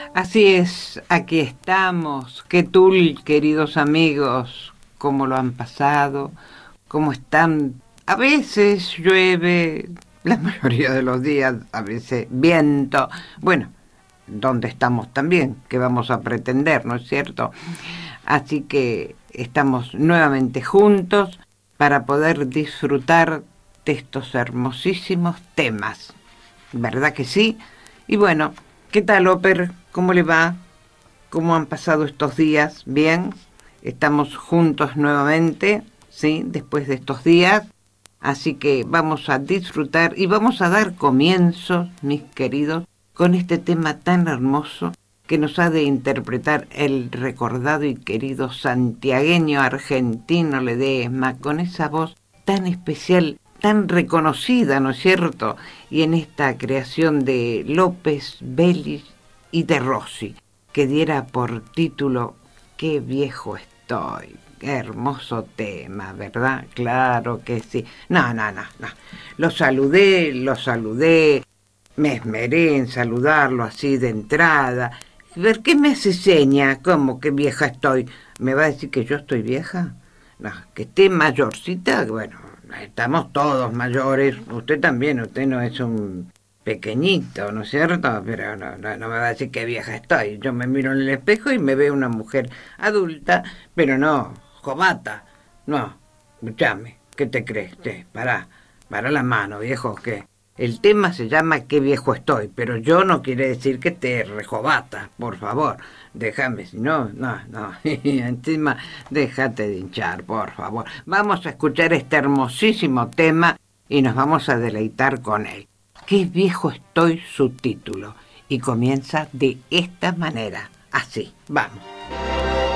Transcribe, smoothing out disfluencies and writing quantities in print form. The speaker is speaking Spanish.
Así es, aquí estamos. ¿Qué tal, queridos amigos? ¿Cómo lo han pasado? ¿Cómo están? A veces llueve, la mayoría de los días, a veces viento. Bueno, ¿dónde estamos también? ¿Qué vamos a pretender, no es cierto? Así que estamos nuevamente juntos para poder disfrutar de estos hermosísimos temas. ¿Verdad que sí? Y bueno, ¿qué tal, Oper? ¿Cómo le va? ¿Cómo han pasado estos días? ¿Bien? Estamos juntos nuevamente, ¿sí? Después de estos días. Así que vamos a disfrutar y vamos a dar comienzo, mis queridos, con este tema tan hermoso que nos ha de interpretar el recordado y querido santiagueño argentino Ledesma, con esa voz tan especial, tan reconocida, ¿no es cierto? Y en esta creación de López, Vélez y de Rossi, que diera por título Qué viejo estoy. Qué hermoso tema, ¿verdad? Claro que sí. No. Lo saludé, me esmeré en saludarlo así de entrada. ¿Ver qué me hace seña? ¿Cómo que vieja estoy? ¿Me va a decir que yo estoy vieja? No, que esté mayorcita, bueno, estamos todos mayores. Usted también, usted no es un pequeñito, ¿no es cierto? Pero no me va a decir qué vieja estoy. Yo me miro en el espejo y me veo una mujer adulta, pero no, jovata. No, escuchame, ¿qué te crees? Pará la mano, viejo, que el tema se llama qué viejo estoy, pero yo no quiere decir que te rejovata, por favor. Déjame, si no, encima déjate de hinchar, por favor. Vamos a escuchar este hermosísimo tema y nos vamos a deleitar con él. Qué viejo estoy, su título. Y comienza de esta manera, así, vamos.